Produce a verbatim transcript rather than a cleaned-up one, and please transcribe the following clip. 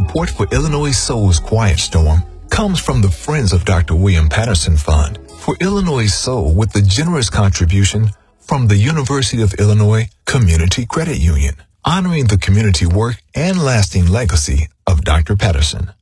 Support for Illinois Soul's Quiet Storm comes from the Friends of Doctor William Patterson Fund for Illinois Soul, with the generous contribution from the University of Illinois Community Credit Union, honoring the community work and lasting legacy of Doctor Patterson.